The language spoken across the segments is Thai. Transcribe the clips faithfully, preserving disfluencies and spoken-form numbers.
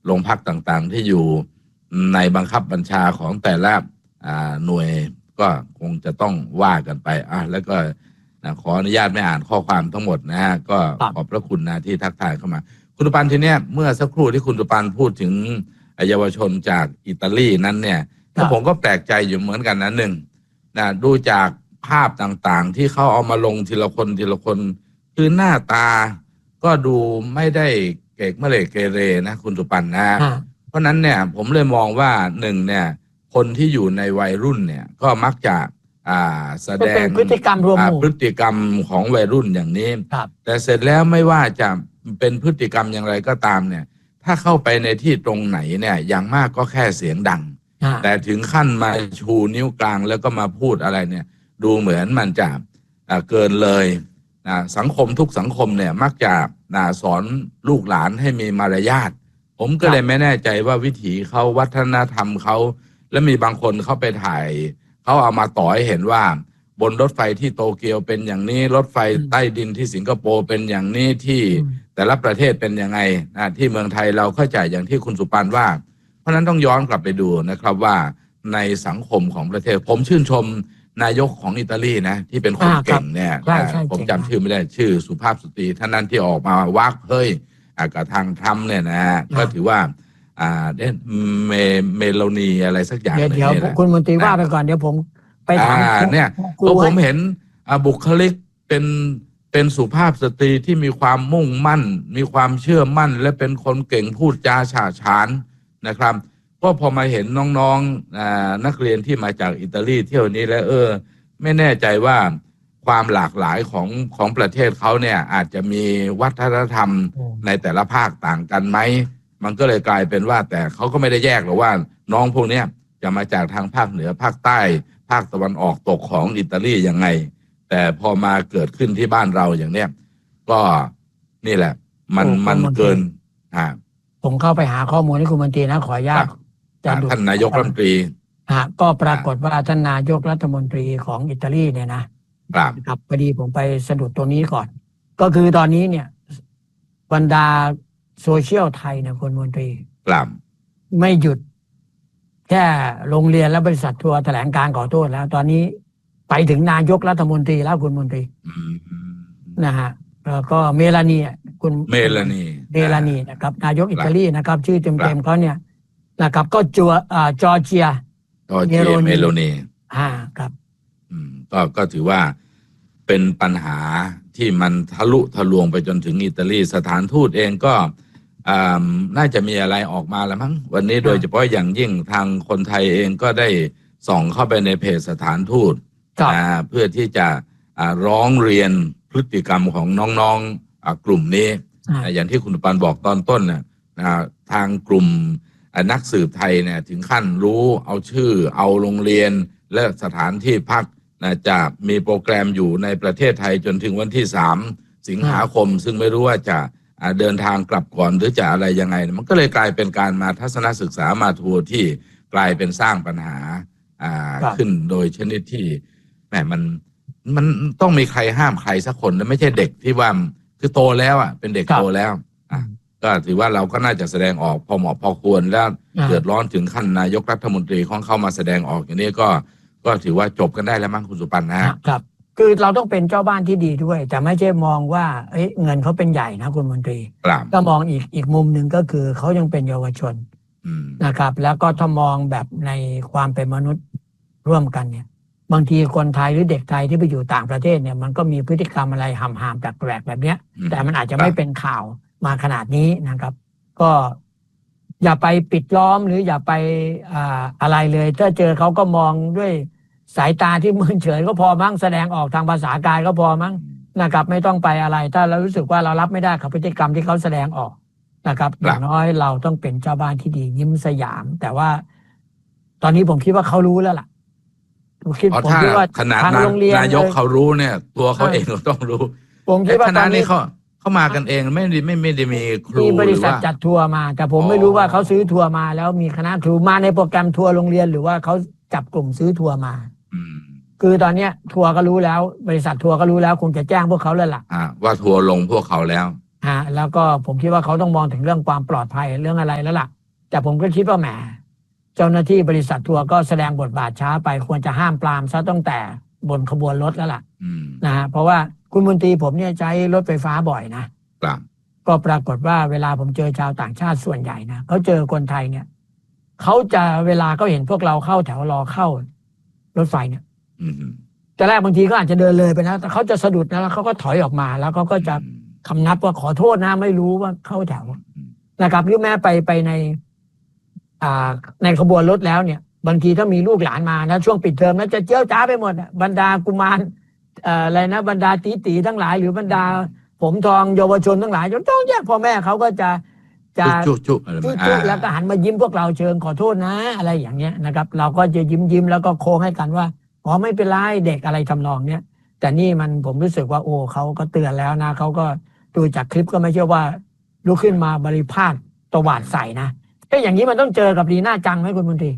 โรงพักต่างๆที่อยู่ในบังคับบัญชาของแต่ละหน่วยก็คงจะต้องว่ากันไปอ่ะแล้วก็ขออนุญาตไม่อ่านข้อความทั้งหมดนะฮะก็ขอบพระคุณนะที่ทักทายเข้ามาคุณตุปันทีเนี้ยเมื่อสักครู่ที่คุณตุปันพูดถึงเยาวชนจากอิตาลีนั้นเนี่ยผมก็แปลกใจอยู่เหมือนกันนะหนึ่งนะดูจากภาพต่างๆที่เขาเอามาลงทีละคนทีละคนคือหน้าตาก็ดูไม่ได้เกกเมเรเกเรนะคุณตุปันนะเพราะนั้นเนี่ยผมเลยมองว่าหนึ่งเนี่ยคนที่อยู่ในวัยรุ่นเนี่ยก็มักจะอ่าแสดงพฤติกรรมรวมหมู่พฤติกรรมของวัยรุ่นอย่างนี้แต่เสร็จแล้วไม่ว่าจะเป็นพฤติกรรมอย่างไรก็ตามเนี่ยถ้าเข้าไปในที่ตรงไหนเนี่ยอย่างมากก็แค่เสียงดังแต่ถึงขั้นมาชูนิ้วกลางแล้วก็มาพูดอะไรเนี่ยดูเหมือนมันจะเกินเลยสังคมทุกสังคมเนี่ยมักจะสอนลูกหลานให้มีมารยาทผมก็เลยไม่แน่ใจว่าวิถีเขาวัฒนธรรมเขาแล้วมีบางคนเขาไปถ่ายเขาเอามาต่อให้เห็นว่าบนรถไฟที่โตเกียวเป็นอย่างนี้รถไฟใต้ดินที่สิงคโปร์เป็นอย่างนี้ที่แต่ละประเทศเป็นยังไงนะที่เมืองไทยเราเข้าใจอย่างที่คุณสุปันว่าเพราะนั้นต้องย้อนกลับไปดูนะครับว่าในสังคมของประเทศผมชื่นชมนายกของอิตาลีนะที่เป็นคนเก่งเนี่ยผมจำชื่อไม่ได้ชื่อสุภาพสตรีท่านนั้นที่ออกมาวักเฮ้ยกับทางทรัมป์เนี่ยนะก็ถือว่าอ่าเดนเมเมโลนีอะไรสักอย่างเดี๋ยวคุณมนตรีว่าไปก่อนเดี๋ยวผมไปถามเนี่ยก็ผมเห็นบุคลิกเป็นเป็นสุภาพสตรีที่มีความมุ่งมั่นมีความเชื่อมั่นและเป็นคนเก่งพูดจาฉาฉานนะครับก็พอมาเห็นน้องๆนักเรียนที่มาจากอิตาลีเที่ยวนี้แล้วเออไม่แน่ใจว่าความหลากหลายของของประเทศเขาเนี่ยอาจจะมีวัฒนธรรมในแต่ละภาคต่างกันไหมมันก็เลยกลายเป็นว่าแต่เขาก็ไม่ได้แยกหรอกว่าน้องพวกนี้จะมาจากทางภาคเหนือภาคใต้ภาคตะวันออกตกของอิตาลียังไงแต่พอมาเกิดขึ้นที่บ้านเราอย่างเนี้ยก็นี่แหละมันมันเกินอ่าผมเข้าไปหาข้อมูลให้คุณมนตรีนะขออนุญาตท่านนายกรัฐมนตรีฮะก็ปรากฏว่าท่านนายกรัฐมนตรีของอิตาลีเนี่ยนะครับพอดีผมไปสะดุดตัวนี้ก่อนก็คือตอนนี้เนี่ยบรรดาโซเชียลไทยเนี่ยคุณมนตรีไม่หยุดแค่โรงเรียนและบริษัททัวร์แถลงการขอโทษแล้วตอนนี้ไปถึงนายกรัฐมนตรีแล้วคุณมนตรีนะฮะแล้วก็เมลานีคุณเมลานีเมลานีนะครับนายกอิตาลีนะครับชื่อเต็มๆเขาเนี่ยนะครับก็จัวอ่าจอร์เจียจอร์เจียเมโลนีอ่าครับอืมก็ก็ถือว่าเป็นปัญหาที่มันทะลุทะลวงไปจนถึงอิตาลีสถานทูตเองก็น่าจะมีอะไรออกมาแล้วมั้งวันนี้โดยเฉพาะอย่างยิ่งทางคนไทยเองก็ได้ส่องเข้าไปในเพจสถานทูตเพื่อที่จะร้องเรียนพฤติกรรมของน้องๆกลุ่มนี้อย่างที่คุณปันบอกตอนต้นนะทางกลุ่มนักสืบไทยเนี่ยถึงขั้นรู้เอาชื่อเอาโรงเรียนและสถานที่พักจะมีโปรแกรมอยู่ในประเทศไทยจนถึงวันที่สามสิงหาคมซึ่งไม่รู้ว่าจะเดินทางกลับก่อนหรือจะอะไรยังไงมันก็เลยกลายเป็นการมาทัศนศึกษามาทัวร์ที่กลายเป็นสร้างปัญหาขึ้นโดยชนิดที่แหมมันมันต้องมีใครห้ามใครสักคนและไม่ใช่เด็กที่ว่าคือโตแล้วอ่ะเป็นเด็กโตแล้วก็ถือว่าเราก็น่าจะแสดงออกพอเหมาะพอควรแล้วเดือดร้อนถึงขั้นนายกรัฐมนตรีของเข้ามาแสดงออกอย่างนี้ก็ก็ถือว่าจบกันได้แล้วมั้งคุณสุปันนะครับคือเราต้องเป็นเจ้าบ้านที่ดีด้วยแต่ไม่ใช่มองว่าเอ้ยเงินเขาเป็นใหญ่นะคุณมนตรีก็มองอีกอีกมุมหนึ่งก็คือเขายังเป็นเยาวชนนะครับแล้วก็ถ้ามองแบบในความเป็นมนุษย์ร่วมกันเนี่ยบางทีคนไทยหรือเด็กไทยที่ไปอยู่ต่างประเทศเนี่ยมันก็มีพฤติกรรมอะไรห่ำหามแปลกๆแบบเนี้ยแต่มันอาจจะไม่เป็นข่าวมาขนาดนี้นะครับก็อย่าไปปิดล้อมหรืออย่าไปอ่าอะไรเลยถ้าเจอเขาก็มองด้วยสายตาที่มึนเฉยก็พอมั้งแสดงออกทางภาษากายก็พอมั้งนะครับไม่ต้องไปอะไรถ้าเรารู้สึกว่าเรารับไม่ได้กับพฤติกรรมที่เขาแสดงออกนะครับอย่างน้อยเราต้องเป็นเจ้าบ้านที่ดียิ้มสยามแต่ว่าตอนนี้ผมคิดว่าเขารู้แล้วล่ะผมคิดผมคิดว่าขนาดนายกเขารู้เนี่ยตัวเขาเองก็ต้องรู้ผมคิดว่าตอนนี้เขาเขามากันเองไม่ได้ไม่ไม่ได้มีครูมีบริษัทจัดทัวร์มาแต่ผมไม่รู้ว่าเขาซื้อทัวร์มาแล้วมีคณะทัวร์มาในโปรแกรมทัวร์โรงเรียนหรือว่าเขาจับกลุ่มซื้อทัวร์มาคือตอนนี้ทัวร์ก็รู้แล้วบริษัททัวร์ก็รู้แล้วคงจะแจ้งพวกเขาแล้วล่ะว่าทัวร์ลงพวกเขาแล้วฮะแล้วก็ผมคิดว่าเขาต้องมองถึงเรื่องความปลอดภัยเรื่องอะไรแล้วล่ะแต่ผมก็คิดว่าแหมเจ้าหน้าที่บริษัททัวร์ก็แสดงบทบาทช้าไปควรจะห้ามปรามซะตั้งแต่บนขบวนรถแล้วล่ะนะฮะเพราะว่าคุณมนตรีผมเนี่ยใช้รถไฟฟ้าบ่อยนะครับก็ปรากฏว่าเวลาผมเจอชาวต่างชาติส่วนใหญ่นะเขาเจอคนไทยเนี่ยเขาจะเวลาเขาเห็นพวกเราเข้าแถวรอเข้ารถไฟเนี่ยแต่แรกบางทีก็อาจจะเดินเลยไปนะแต่เขาจะสะดุดนะแล้วเขาก็ถอยออกมาแล้วเขาก็จะคำนับว่าขอโทษนะไม่รู้ว่าเข้าแถวนะครับหรือแม้ไปไปในอ่าในขบวนรถแล้วเนี่ยบางทีถ้ามีลูกหลานมานะช่วงปิดเทอมแล้วจะเจี้ยวจ้าไปหมดบรรดากุมารอะไรนะบรรดาตีตีทั้งหลายหรือบรรดาผมทองเยาวชนทั้งหลายจะต้องแยกพ่อแม่เขาก็จะจะจุจุจุแล้วก็หันมายิ้มพวกเราเชิญขอโทษนะอะไรอย่างเงี้ยนะครับเราก็จะยิ้มยิ้มแล้วก็โค้งให้กันว่าอ๋อไม่เป็นไรเด็กอะไรทำนองเนี้ยแต่นี่มันผมรู้สึกว่าโอ้เขาก็เตือนแล้วนะเขาก็ดูจากคลิปก็ไม่เชื่อว่าลุกขึ้นมาบริพาทตวาดใส่นะเอ้ยอย่างนี้มันต้องเจอกับลีน่าจังไหมคุณมนตรี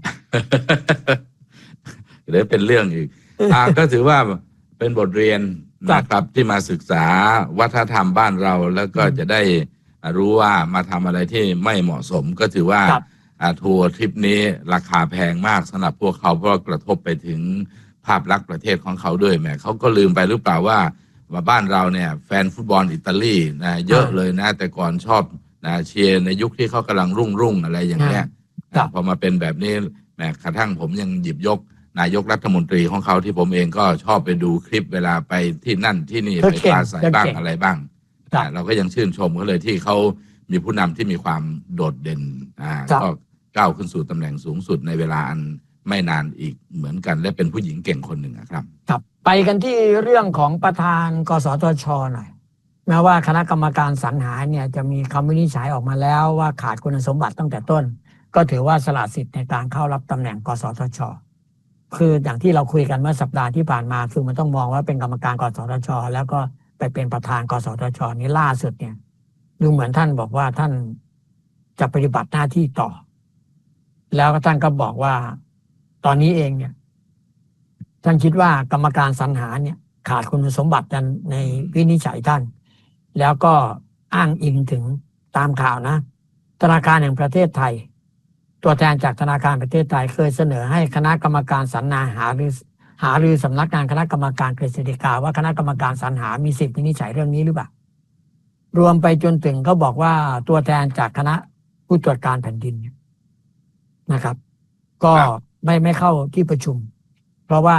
เดี๋ยวเป็นเรื่องอีกอ่าก็ถือว่าเป็นบทเรียนนะครับที่มาศึกษาวัฒนธรรมบ้านเราแล้วก็จะได้รู้ว่ามาทำอะไรที่ไม่เหมาะสมก็ถือว่าทัวร์ทริปนี้ราคาแพงมากสำหรับพวกเขาเพราะกระทบไปถึงภาพลักษณ์ประเทศของเขาด้วยแหมเขาก็ลืมไปหรือเปล่าว่าว่าบ้านเราเนี่ยแฟนฟุตบอลอิตาลีนะเยอะเลยนะแต่ก่อนชอบนะเชียร์ในยุคที่เขากำลังรุ่งรุ่งอะไรอย่างเงี้ยพอมาเป็นแบบนี้แม้กระทั่งผมยังหยิบยกนายกรัฐมนตรีของเขาที่ผมเองก็ชอบไปดูคลิปเวลาไปที่นั่นที่นี่ไปปราศัยบ้างอะไรบ้างเราก็ยังชื่นชมเขาเลยที่เขามีผู้นำที่มีความโดดเด่นอ่าก็ก้าวขึ้นสู่ตำแหน่งสูงสุดในเวลาอันไม่นานอีกเหมือนกันและเป็นผู้หญิงเก่งคนหนึ่งครับครับไปกันที่เรื่องของประธานกสทชหน่อยแม้ว่าคณะกรรมการสรรหาเนี่ยจะมีคำวินิจฉัยออกมาแล้วว่าขาดคุณสมบัติตั้งแต่ต้นก็ถือว่าสละสิทธิ์ในการเข้ารับตำแหน่งกสทชคืออย่างที่เราคุยกันเมื่อสัปดาห์ที่ผ่านมาคือมันต้องมองว่าเป็นกรรมการกสทชแล้วก็ไปเป็นประธานกสทชนี้ล่าสุดเนี่ยดูเหมือนท่านบอกว่าท่านจะปฏิบัติหน้าที่ต่อแล้วท่านก็บอกว่าตอนนี้เองเนี่ยท่านคิดว่ากรรมการสรรหาเนี่ยขาดคุณสมบัติในวินิจฉัยท่านแล้วก็อ้างอิงถึงตามข่าวนะธนาคารแห่งประเทศไทยตัวแทนจากธนาคารประเทศไทยเคยเสนอให้คณะกรรมการสรรหาหารือหารือสำนักงานคณะกรรมการกฤษฎีกาว่าคณะกรรมการสรรหามีสิทธิวินิจฉัยเรื่องนี้หรือเปล่ารวมไปจนถึงเขาบอกว่าตัวแทนจากคณะผู้ตรวจการแผ่นดินนะครับก็ไม่ไม่เข้าที่ประชุมเพราะว่า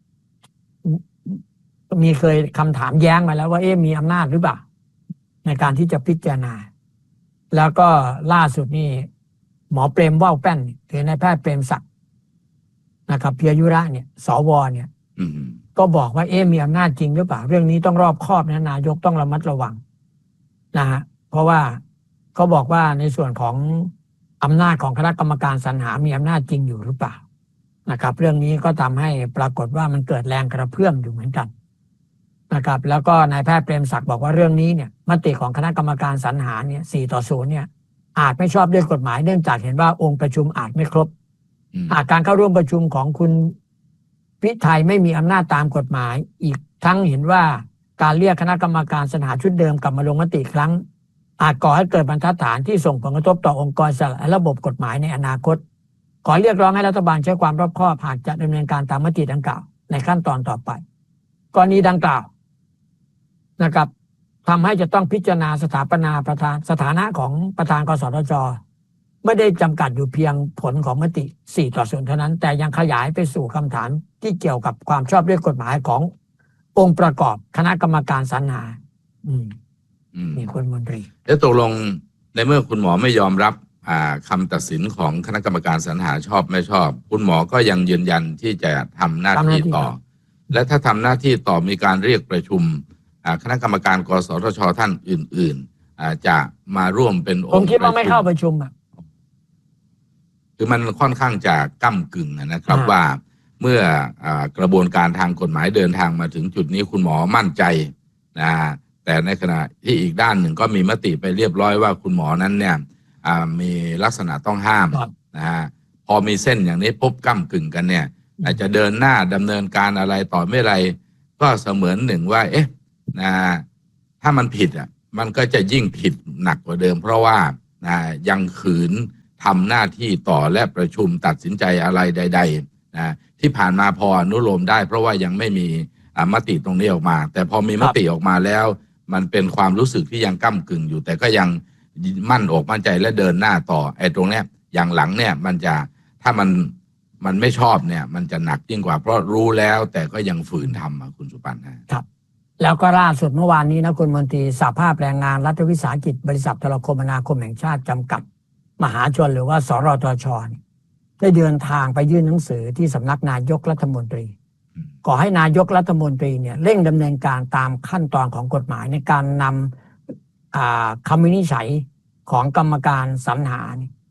มีเคยคำถามแย้งมาแล้วว่าเอ๊ะมีอำนาจหรือเปล่าในการที่จะพิจารณาแล้วก็ล่าสุดนี่หมอเปรมว่าวแป้นหรือนายแพทย์เปรมศักดิ์นะครับเพียยุระเนี่ยสวเนี่ยก็บอกว่าเอ๊ะมีอำนาจจริงหรือเปล่าเรื่องนี้ต้องรอบคอบนะนายกต้องระมัดระวังนะฮะเพราะว่าเขาบอกว่าในส่วนของอำนาจของคณะกรรมการสรรหามีอำนาจจริงอยู่หรือเปล่านะครับเรื่องนี้ก็ทำให้ปรากฏว่ามันเกิดแรงกระเพื่อมอยู่เหมือนกันนะครับแล้วก็นายแพทย์เปรมศักดิ์บอกว่าเรื่องนี้เนี่ยมติของคณะกรรมการสรรหาเนี่ยสี่ต่อศูนย์เนี่ยอาจไม่ชอบด้วยกฎหมายเนื่องจากเห็นว่าองค์ประชุมอาจไม่ครบหากการเข้าร่วมประชุมของคุณพิไทยไม่มีอำนาจตามกฎหมายอีกทั้งเห็นว่าการเรียกคณะกรรมการสรรหาชุดเดิมกลับมาลงมติครั้งอาจก่อให้เกิดบรรทัดฐานที่ส่งผลกระทบต่อองค์กรและระบบกฎหมายในอนาคตขอเรียกร้องให้รัฐบาลใช้ความรอบคอบหากจะดำเนินการตามมติดังกล่าวในขั้นตอนต่อไปกรณีดังกล่าวนะครับทำให้จะต้องพิจารณาสถาปนาประธานสถานะของประธานกสทชไม่ได้จำกัดอยู่เพียงผลของมติสี่ต่อศูนย์เท่านั้นแต่ยังขยายไปสู่คำถามที่เกี่ยวกับความชอบด้วยกฎหมายขององค์ประกอบคณะกรรมการสรรหาอืมนี่คุณมนตรีแล้วตกลงในเมื่อคุณหมอไม่ยอมรับอ่าคำตัดสินของคณะกรรมการสรรหาชอบไม่ชอบคุณหมอก็ยังยืนยันที่จะทำหน้าที่ต่อและถ้าทำหน้าที่ต่อมีการเรียกประชุมคณะกรรมการกสทชท่านอื่นๆจะมาร่วมเป็นองค์ผมคิดว่าไม่เข้าประชุมอ่ะคือมันค่อนข้างจะก้ำกึ่งนะครับว่าเมื่อกระบวนการทางกฎหมายเดินทางมาถึงจุดนี้คุณหมอมั่นใจนะแต่ในขณะที่อีกด้านหนึ่งก็มีมติไปเรียบร้อยว่าคุณหมอนั้นเนี่ยมีลักษณะต้องห้ามนะฮะพอมีเส้นอย่างนี้ปุ๊บก้ำกึ่งกันเนี่ยอาจจะเดินหน้าดำเนินการอะไรต่อไม่ไรก็เสมือนหนึ่งว่าเอ๊ะนะถ้ามันผิดอ่ะมันก็จะยิ่งผิดหนักกว่าเดิมเพราะว่านะยังขืนทำหน้าที่ต่อและประชุมตัดสินใจอะไรใดๆนะที่ผ่านมาพออนุโลมได้เพราะว่ายังไม่มีมติตรงนี้ออกมาแต่พอมีมติออกมาแล้วมันเป็นความรู้สึกที่ยังก้ำกึ่งอยู่แต่ก็ยังมั่นอกมั่นใจและเดินหน้าต่อไอ้ตรงเนี้ยอย่างหลังเนี่ยมันจะถ้ามันมันไม่ชอบเนี่ยมันจะหนักยิ่งกว่าเพราะรู้แล้วแต่ก็ยังฝืนทำคุณสุปันนะครับแล้วก็ล่าสุดเมื่อวานนี้นะคุณมนตรีสหภาพแรงงานรัฐวิสาหกิจบริษัทโทรคมนาคมแห่งชาติจำกัดมหาชนหรือว่าสรทช.ได้เดินทางไปยื่นหนังสือที่สำนักนายกรัฐมนตรีขอให้นายกรัฐมนตรีเนี่ยเร่งดำเนินการตามขั้นตอนของกฎหมายในการนำคำวินิจฉัยของกรรมการสรรหา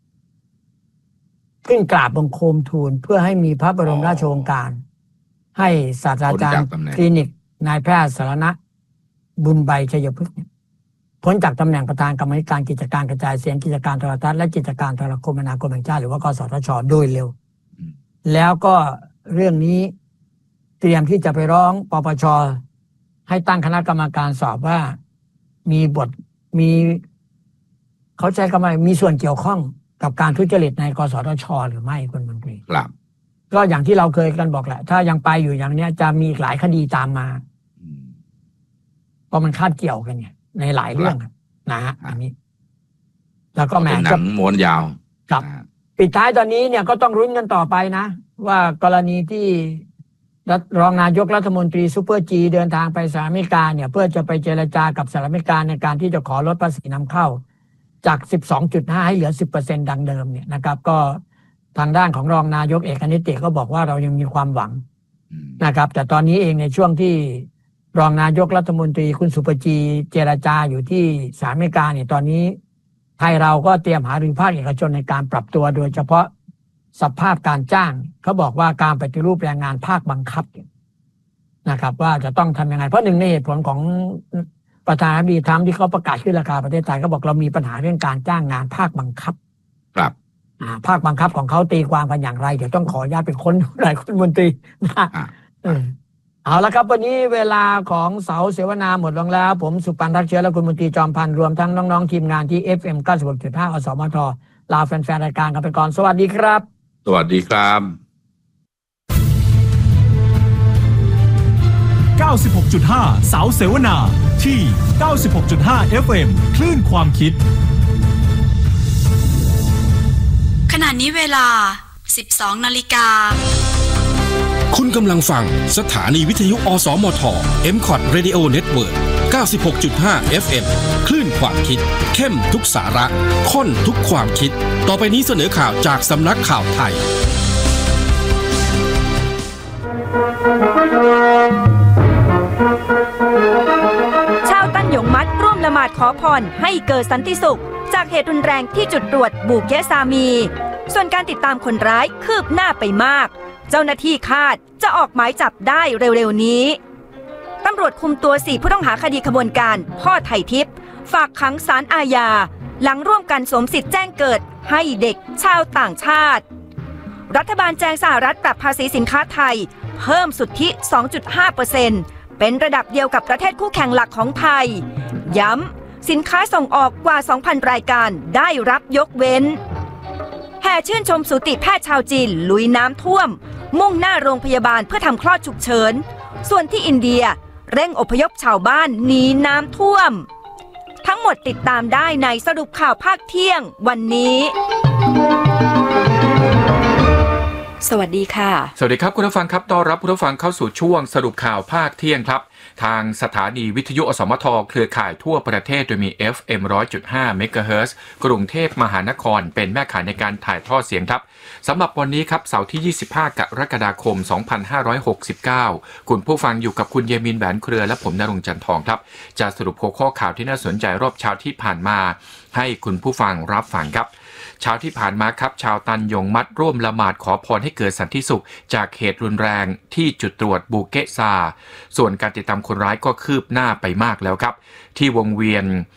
ขึ้นกราบบังคมทูลเพื่อให้มีพระบรมราชโองการให้ศาสตราจารย์คลินิกนายแพทย์สารณะบุญใบชัยพฤกษ์พ้นจากตำแหน่งประธานกรรมการกิจการกระจายเสียงกิจการโทรทัศน์และกิจการโทรคมนาคมแห่งชาติหรือว่ากสทช.โดยเร็วแล้วก็เรื่องนี้เตรียมที่จะไปร้องปปช.ให้ตั้งคณะกรรมการสอบว่ามีบทมีเขาใช้คำว่ามีส่วนเกี่ยวข้องกับการทุจริตในกสทช.หรือไม่คุณมนตรีครับก็อย่างที่เราเคยกันบอกแหละถ้ายังไปอยู่อย่างเนี้ยจะมีหลายคดีตามมาเพราะมันคาดเกี่ยวกันเนี่ยในหลายเรื่องนะฮะอันนี้แล้วก็แหมหนังม้วนยาวครับปิดท้ายตอนนี้เนี่ยก็ต้องรุ้นกันต่อไปนะว่ากรณีที่รองนายกรัฐมนตรีซูเปอร์จีเดินทางไปสหรัฐอเมริกาเนี่ยเพื่อจะไปเจรจากับสหรัฐอเมริกาในการที่จะขอลดภาษีนำเข้าจาก สิบสองจุดห้า ให้เหลือ สิบเปอร์เซ็นต์ ดังเดิมเนี่ยนะครับก็ทางด้านของรองนายกเอกนิติก็บอกว่าเรายังมีความหวังนะครับแต่ตอนนี้เองในช่วงที่รองนายกรัฐมนตรีคุณสุปจีเจรจาอยู่ที่สหรัฐอเมริกาเนี่ยตอนนี้ไทยเราก็เตรียมหารือภาคเอกชนในการปรับตัวโดยเฉพาะสภาพการจ้างเขาบอกว่าการปฏิรูปแรงงานภาคบังคับนะครับว่าจะต้องทำยังไงเพราะหนึ่งในเหตุผลของประธานาธิบดีทรัมป์ที่เขาประกาศขึ้นราคาประเทศไทยเขาบอกเรามีปัญหาเรื่องการจ้างงานภาคบังคับครับภาคบังคับของเขาตีความกันอย่างไรเดี๋ยวต้องขออนุญาตเป็นคนหลายคนมนตรีนะเอาละครับวันนี้เวลาของเสาเสวนาหมดลงแล้วผมสุปันรักเชื้อและคุณมนตรีจอมพันธ์รวมทั้งน้องๆทีมงานที่ เอฟ เอ็ม เก้าสิบหกจุดห้า อสมทลาแฟนๆรายการกันไปก่อนสวัสดีครับสวัสดีครับเก้าสิบหกจุดห้า เสาเสวนาที่ เก้าสิบหกจุดห้า เอฟ เอ็ม คลื่นความคิดขณะนี้เวลา สิบสองนาฬิกาคุณกำลังฟังสถานีวิทยุอสมท เอ็ม คอท Radio Network เก้าสิบหกจุดห้า เอฟ เอ็ม คลื่นความคิดเข้มทุกสาระข้นทุกความคิดต่อไปนี้เสนอข่าวจากสำนักข่าวไทยชาวตั้นหยงมัดร่วมละหมาดขอพรให้เกิดสันติสุขจากเหตุรุนแรงที่จุดตรวจบูเกซามีส่วนการติดตามคนร้ายคืบหน้าไปมากเจ้าหน้าที่คาดจะออกหมายจับได้เร็วๆนี้ตำรวจคุมตัวสี่ผู้ต้องหาคดีขบวนการพ่อไถ่ทิพย์ฝากขังศาลอาญาหลังร่วมกันสวมสิทธิ์แจ้งเกิดให้เด็กชาวต่างชาติรัฐบาลแจ้งสหรัฐปรับภาษีสินค้าไทยเพิ่มสุทธิ สองจุดห้าเปอร์เซ็นต์ เป็นระดับเดียวกับประเทศคู่แข่งหลักของไทยย้ำสินค้าส่งออกกว่า สองพัน รายการได้รับยกเว้นแห่ชื่นชมสูติแพทย์ชาวจีนลุยน้ำท่วมมุ่งหน้าโรงพยาบาลเพื่อทำคลอดฉุกเฉินส่วนที่อินเดียเร่งอพยพชาวบ้านหนีน้ำท่วมทั้งหมดติดตามได้ในสรุปข่าวภาคเที่ยงวันนี้สวัสดีค่ะสวัสดีครับคุณผู้ฟังครับต้อนรับคุณผู้ฟังเข้าสู่ช่วงสรุปข่าวภาคเที่ยงครับทางสถานีวิทยุอสมทเครือข่ายทั่วประเทศโดยมี เอฟ เอ็ม หนึ่งร้อยจุดห้า เมกะเฮิรตซ์กรุงเทพมหานครเป็นแม่ข่ายในการถ่ายทอดเสียงครับสำหรับวันนี้ครับเสาร์ที่ยี่สิบห้ากรกฎาคมสองพันห้าร้อยหกสิบเก้าคุณผู้ฟังอยู่กับคุณเยมินแหวนเครือและผมณรงค์จันทองครับจะสรุปหัวข้อข่าวที่น่าสนใจรอบเช้าที่ผ่านมาให้คุณผู้ฟังรับฟังครับเช้าที่ผ่านมาครับชาวตันยงมัดร่วมละหมาดขอพรให้เกิดสันติสุขจากเหตุรุนแรงที่จุดตรวจบูเกซาส่วนการติดตามคนร้ายก็คืบหน้าไปมากแล้วครับที่วงเวียน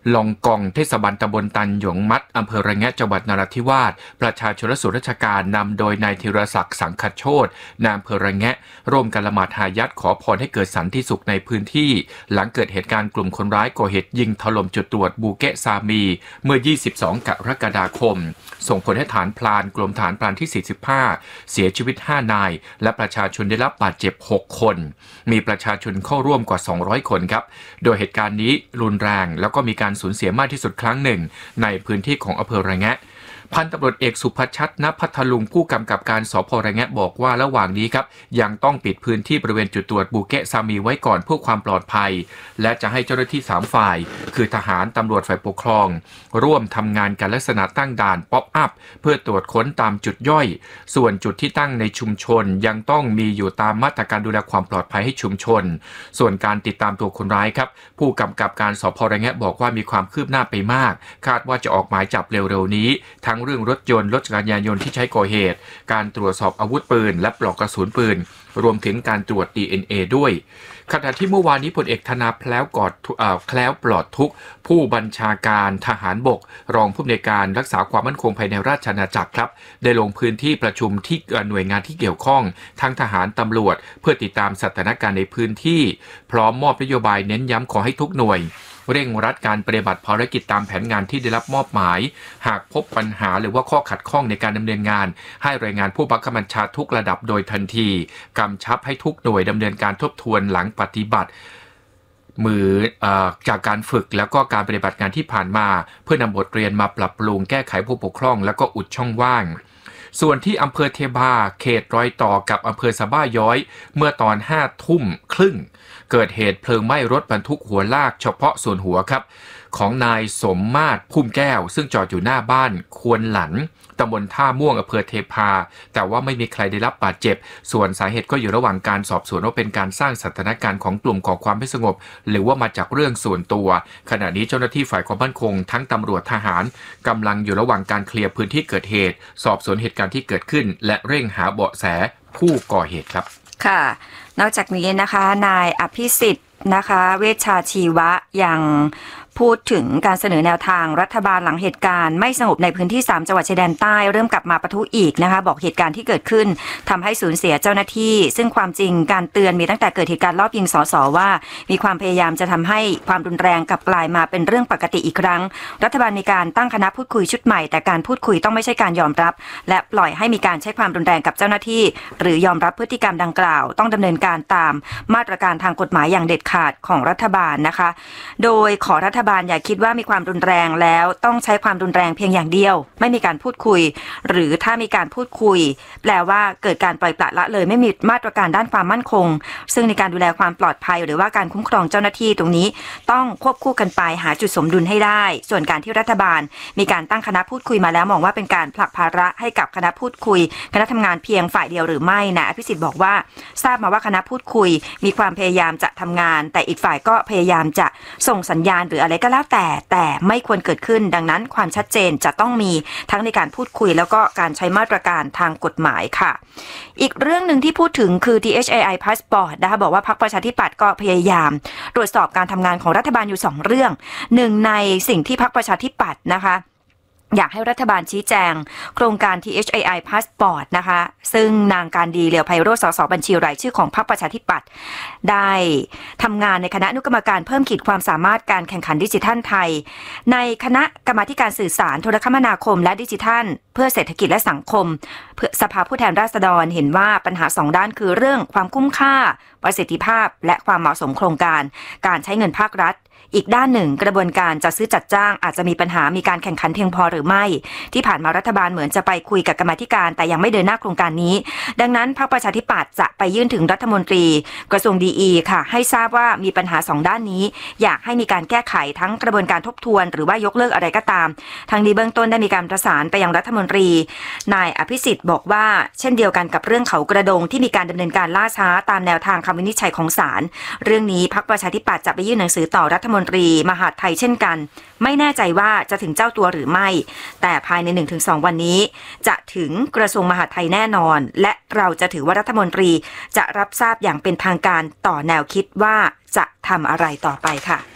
ลองกองเทศบาลตำบลตันหยงมัดอำเภอระแงะจังหวัดนราธิวาสประชาชนและส่วนราชการนำโดยนายธีรศักดิ์สังคโชตินายอำเภอระแงะร่วมกันละหมาดหายัดขอพรให้เกิดสันติสุขในพื้นที่หลังเกิดเหตุการณ์กลุ่มคนร้ายก่อเหตุยิงถล่มจุดตรวจบูเกะซามีเมื่อยี่สิบสองกรกฎาคมส่งผลให้ฐานพลานกรมฐานพลานที่สี่สิบห้าเสียชีวิตห้านายและประชาชนได้รับบาดเจ็บหกคนมีประชาชนเข้าร่วมกว่าสองร้อยคนครับโดยเหตุการณ์นี้รุนแรงแล้วก็มีการสูญเสียมากที่สุดครั้งหนึ่งในพื้นที่ของอำเภอระแงะพันตำรวจเอกสุภชัดณพัทลุงผู้กำกับการสภ.ระแงะบอกว่าระหว่างนี้ครับยังต้องปิดพื้นที่บริเวณจุดตรวจบูเกะซามีไว้ก่อนเพื่อความปลอดภัยและจะให้เจ้าหน้าที่สามฝ่ายคือทหารตำรวจฝ่ายปกครองร่วมทำงานกันลักษณะตั้งด่านป๊อปอัพเพื่อตรวจค้นตามจุดย่อยส่วนจุดที่ตั้งในชุมชนยังต้องมีอยู่ตามมาตรการดูแลความปลอดภัยให้ชุมชนส่วนการติดตามตัวคนร้ายครับผู้กำกับการสภ.ระแงะบอกว่ามีความคืบหน้าไปมากคาดว่าจะออกหมายจับเร็วๆนี้ทั้งเรื่องรถยนต์รถจักรยานยนต์ที่ใช้ก่อเหตุการตรวจสอบอาวุธปืนและปลอกกระสุนปืนรวมถึงการตรวจ ดี เอ็น เอ ด้วยขณะที่เมื่อวานนี้พลเอกธนาแพล้วกอดเอ่อแคล้วปลอดทุกข์ผู้บัญชาการทหารบกรองผู้อำนวยการรักษาความมั่นคงภายในราชอาณาจักรครับได้ลงพื้นที่ประชุมที่หน่วยงานที่เกี่ยวข้องทั้งทหารตำรวจเพื่อติดตามสถานการณ์ในพื้นที่พร้อมมอบนโยบายเน้นย้ำขอให้ทุกหน่วยเร่งรัดการปฏิบัติภารกิจตามแผนงานที่ได้รับมอบหมายหากพบปัญหาหรือว่าข้อขัดข้องในการดำเนินงานให้รายงานผู้บังคับบัญชาทุกระดับโดยทันทีกำชับให้ทุกหน่วยดำเนินการทบทวนหลังปฏิบัติมือจากการฝึกแล้วก็การปฏิบัติงานที่ผ่านมาเพื่อนำบทเรียนมาปรับปรุงแก้ไขผู้ปกครองแล้วก็อุดช่องว่างส่วนที่อำเภอเทพาเขตรอยต่อกับอำเภอสะบ้าย้อยเมื่อตอนห้าทุ่มครึ่งเกิดเหตุเพลิงไหม้รถบรรทุกหัวลากเฉพาะส่วนหัวครับของนายสมมาตรพุ่มแก้วซึ่งจอดอยู่หน้าบ้านควนหลันตำบลท่าม่วงอำเภอเทพาแต่ว่าไม่มีใครได้รับบาดเจ็บส่วนสาเหตุก็อยู่ระหว่างการสอบสวนว่าเป็นการสร้างสถานการณ์ของกลุ่มก่อความไม่สงบหรือว่ามาจากเรื่องส่วนตัวขณะนี้เจ้าหน้าที่ฝ่ายความมั่นคงทั้งตำรวจทหารกำลังอยู่ระหว่างการเคลียร์พื้นที่เกิดเหตุสอบสวนเหตุการณ์ที่เกิดขึ้นและเร่งหาเบาะแสผู้ก่อเหตุครับค่ะนอกจากนี้นะคะนายอภิสิทธิ์นะคะเวชชาชีวะยังพูดถึงการเสนอแนวทางรัฐบาลหลังเหตุการณ์ไม่สงบในพื้นที่สามจังหวัดชายแดนใต้เริ่มกลับมาปะทุอีกนะคะบอกเหตุการณ์ที่เกิดขึ้นทำให้สูญเสียเจ้าหน้าที่ซึ่งความจริงการเตือนมีตั้งแต่เกิดเหตุการณ์รอบยิงสสว่ามีความพยายามจะทำให้ความรุนแรงกลับกลายมาเป็นเรื่องปกติอีกครั้งรัฐบาลมีการตั้งคณะพูดคุยชุดใหม่แต่การพูดคุยต้องไม่ใช่การยอมรับและปล่อยให้มีการใช้ความรุนแรงกับเจ้าหน้าที่หรือยอมรับพฤติกรรมดังกล่าวต้องดำเนินการตามมาตรการทางกฎหมายอย่างเด็ดขาดของรัฐบาลนะคะโดยขอรัฐบาลอย่าคิดว่ามีความรุนแรงแล้วต้องใช้ความรุนแรงเพียงอย่างเดียวไม่มีการพูดคุยหรือถ้ามีการพูดคุยแปลว่าเกิดการปล่อยปละละเลยไม่มีมาตรการด้านความมั่นคงซึ่งในการดูแลความปลอดภัยหรือว่าการคุ้มครองเจ้าหน้าที่ตรงนี้ต้องควบคู่กันไปหาจุดสมดุลให้ได้ส่วนการที่รัฐบาลมีการตั้งคณะพูดคุยมาแล้วมองว่าเป็นการผลักภาระให้กับคณะพูดคุยคณะทำงานเพียงฝ่ายเดียวหรือไม่นะอภิสิทธิ์บอกว่าทราบมาว่าคณะพูดคุยมีความพยายามจะทำงานแต่อีกฝ่ายก็พยายามจะส่งสัญญาณหรืออะไรก็แล้วแต่แต่ไม่ควรเกิดขึ้นดังนั้นความชัดเจนจะต้องมีทั้งในการพูดคุยแล้วก็การใช้มาตรการทางกฎหมายค่ะอีกเรื่องหนึ่งที่พูดถึงคือ ที เอช เอ ไอ Passport นะคะบอกว่าพรรคประชาธิปัตย์ก็พยายามตรวจสอบการทำงานของรัฐบาลอยู่สองเรื่องหนึ่งในสิ่งที่พรรคประชาธิปัตย์นะคะอยากให้รัฐบาลชี้แจงโครงการ ที เอช เอ ไอ Passport นะคะซึ่งนางการดีเหลียวไพโรจน์ สสบัญชีรายชื่อของพรรคประชาธิปัตย์ได้ทำงานในคณะอนุกรรมการเพิ่มขีดความสามารถการแข่งขันดิจิทัลไทยในคณะกรรมาธิการสื่อสารโทรคมนาคมและดิจิทัลเพื่อเศรษฐกิจและสังคมเพื่อสภาผู้แทนราษฎรเห็นว่าปัญหาสองด้านคือเรื่องความคุ้มค่าประสิทธิภาพและความเหมาะสมโครงการการใช้เงินภาครัฐอีกด้านหนึ่งกระบวนการจัดซื้อจัดจ้างอาจจะมีปัญหามีการแข่งขันเพียงพอหรือไม่ที่ผ่านมารัฐบาลเหมือนจะไปคุยกับกรรมาธิการแต่ยังไม่เดินหน้าโครงการนี้ดังนั้นพรรคประชาธิปัตย์จะไปยื่นถึงรัฐมนตรีกระทรวงดีอีค่ะให้ทราบว่ามีปัญหาสองด้านนี้อยากให้มีการแก้ไขทั้งกระบวนการทบทวนหรือว่ายกเลิกอะไรก็ตามทางนี้เบื้องต้นได้มีการประสานไปยังรัฐมนตรีนายอภิสิทธิ์บอกว่าเช่นเดียวกันกับเรื่องเขากระดงที่มีการดำเนินการล่าช้าตามแนวทางคำวินิจฉัยของศาลเรื่องนี้พรรคประชาธิปัตย์จะไปยื่นหนังสือต่อรัฐมนตรีมหาดไทยเช่นกันไม่แน่ใจว่าจะถึงเจ้าตัวหรือไม่แต่ภายใน หนึ่งถึงสอง วันนี้จะถึงกระทรวงมหาดไทยแน่นอนและเราจะถือว่ารัฐมนตรีจะรับทราบอย่างเป็นทางการต่อแนวคิดว่าจะทำอะไรต่อไปค่ะ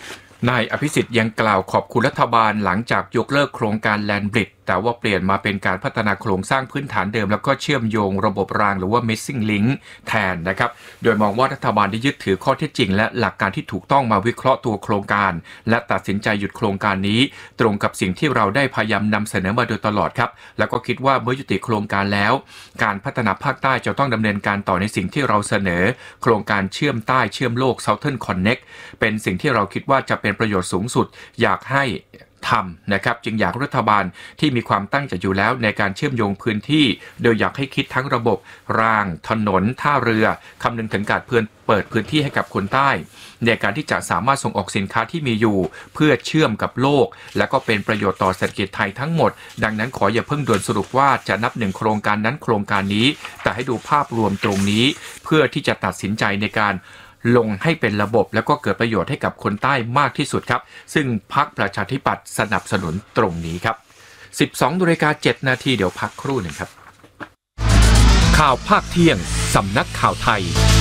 นายอภิสิทธิ์ยังกล่าวขอบคุณรัฐบาลหลังจากยกเลิกโครงการแลนด์บริดจ์แต่ว่าเปลี่ยนมาเป็นการพัฒนาโครงสร้างพื้นฐานเดิมแล้วก็เชื่อมโยงระบบรางหรือว่า Missing Link แทนนะครับโดยมองว่ารัฐบาลได้ยึดถือข้อเท็จจริงและหลักการที่ถูกต้องมาวิเคราะห์ตัวโครงการและตัดสินใจหยุดโครงการนี้ตรงกับสิ่งที่เราได้พยายามนำเสนอมาโดยตลอดครับแล้วก็คิดว่าเมื่อยุติโครงการแล้วการพัฒนาภาคใต้จะต้องดำเนินการต่อในสิ่งที่เราเสนอโครงการเชื่อมใต้เชื่อมโลก Southern Connect เป็นสิ่งที่เราคิดว่าจะเป็นประโยชน์สูงสุดอยากให้ทำนะครับจึงอยากรัฐบาลที่มีความตั้งใจอยู่แล้วในการเชื่อมโยงพื้นที่โดยอยากให้คิดทั้งระบบรางถนนท่าเรือคำนึงถึงการเพื่อนเปิดพื้นที่ให้กับคนใต้ในการที่จะสามารถส่งออกสินค้าที่มีอยู่เพื่อเชื่อมกับโลกและก็เป็นประโยชน์ต่อเศรษฐกิจไทยทั้งหมดดังนั้นขออย่าเพิ่งด่วนสรุปว่าจะนับหนึ่งโครงการนั้นโครงการนี้แต่ให้ดูภาพรวมตรงนี้เพื่อที่จะตัดสินใจในการลงให้เป็นระบบแล้วก็เกิดประโยชน์ให้กับคนใต้มากที่สุดครับซึ่งพรรคประชาธิปัตย์สนับสนุนตรงนี้ครับ สิบสองนาฬิกาเจ็ดนาทีเดี๋ยวพักครู่หนึ่งครับข่าวภาคเที่ยงสำนักข่าวไทย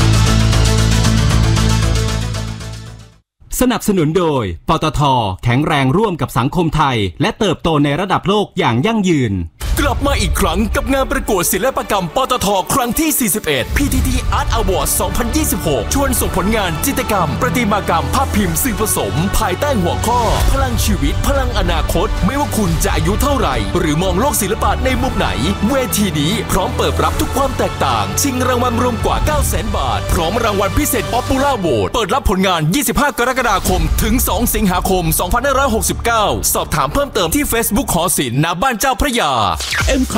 สนับสนุนโดยปตท.แข็งแรงร่วมกับสังคมไทยและเติบโตในระดับโลกอย่างยั่งยืนกลับมาอีกครั้งกับงานประกวดศิลปกรรมปตท.ครั้งที่ สี่สิบเอ็ด พี ที ที Art Award สองพันยี่สิบหก ชวนส่งผลงานจิตรกรรมประติมากรรมภาพพิมพ์สื่อผสมภายใต้หัวข้อพลังชีวิตพลังอนาคตไม่ว่าคุณจะอายุเท่าไหร่หรือมองโลกศิลปะในมุมไหนเวทีนี้พร้อมเปิดรับทุกความแตกต่างชิงรางวัลรวมกว่า เก้าแสน บาทพร้อมรางวัลพิเศษ Popular Vote เปิดรับผลงาน ยี่สิบห้ากรกฎาคมถึง สองสิงหาคม สองพันห้าร้อยหกสิบเก้า สอบถามเพิ่มเติมที่ Facebook หอศิลป์ณบ้านเจ้าพระยา